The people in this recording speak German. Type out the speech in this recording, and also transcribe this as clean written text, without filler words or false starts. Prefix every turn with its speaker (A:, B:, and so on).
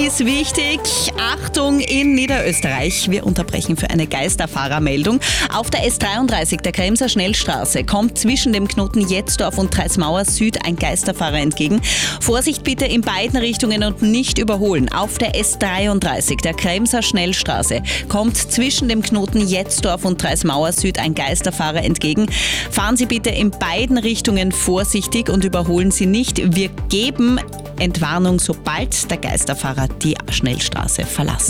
A: Ist wichtig, Achtung in Niederösterreich. Wir unterbrechen für eine Geisterfahrermeldung. Auf der S33 der Kremser Schnellstraße kommt zwischen dem Knoten Jetzdorf und Treismauer Süd ein Geisterfahrer entgegen. Vorsicht bitte in beiden Richtungen und nicht überholen. Auf der S33 der Kremser Schnellstraße kommt zwischen dem Knoten Jetzdorf und Treismauer Süd ein Geisterfahrer entgegen. Fahren Sie bitte in beiden Richtungen vorsichtig und überholen Sie nicht. Wir geben Entwarnung, sobald der Geisterfahrer die Schnellstraße verlassen.